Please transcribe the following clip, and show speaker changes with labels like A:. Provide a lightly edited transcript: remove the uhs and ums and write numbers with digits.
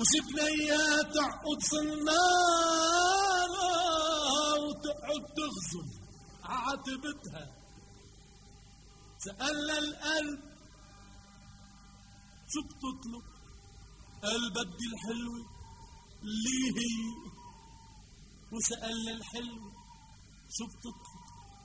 A: وسبنا اياه تعقد صنانة وتقعد تغزل عاتبتها. سألنا القلب شو بتطلب؟ قال بدي الحلوة اللي هي. وسألنا الحلوة شو بتطلب؟